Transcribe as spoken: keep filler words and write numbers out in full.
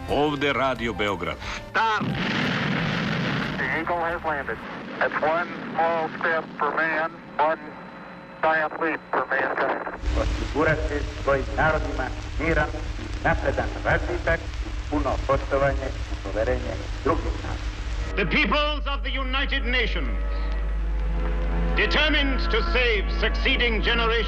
Ovde Radio Beograd. Stop! The Eagle has landed. That's one small step for man, one giant leap for mankind. Osigurati svojim narodima miran, napredan razvitak, puno poštovanje i poverenje drugih naroda. The peoples of the United Nations, determined to save succeeding generations